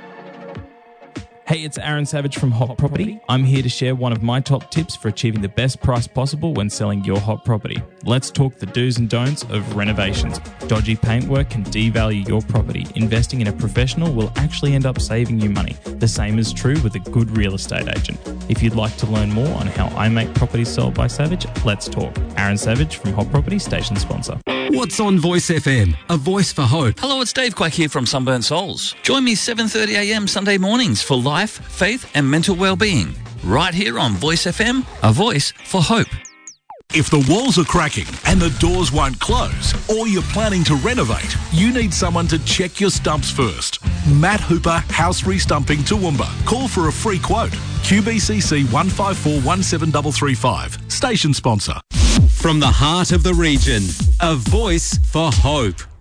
Hey, it's Aaron Savage from Hot Property. I'm here to share one of my top tips for achieving the best price possible when selling your hot property. Let's talk the do's and don'ts of renovations. Dodgy paintwork can devalue your property. Investing in a professional will actually end up saving you money. The same is true with a good real estate agent. If you'd like to learn more on how I make properties sold by Savage, let's talk. Aaron Savage from Hot Property, station sponsor. What's on Voice FM? A voice for hope. Hello, it's Dave Quack here from Sunburnt Souls. Join me 7:30am Sunday mornings for life, faith and mental well-being. Right here on Voice FM, a voice for hope. If the walls are cracking and the doors won't close, or you're planning to renovate, you need someone to check your stumps first. Matt Hooper, House Restumping Toowoomba. Call for a free quote. QBCC 154 station sponsor. From the heart of the region, a voice for hope.